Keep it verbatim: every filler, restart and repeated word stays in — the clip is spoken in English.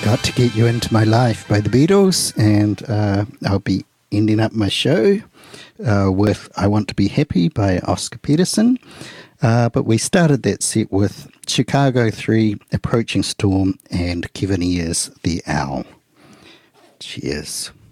Got to Get You Into My Life by the Beatles, and uh, I'll be ending up my show uh, with I Want to Be Happy by Oscar Peterson. Uh, but we started that set with Chicago three, Approaching Storm, and Kevin Ayers, The Owl. Cheers.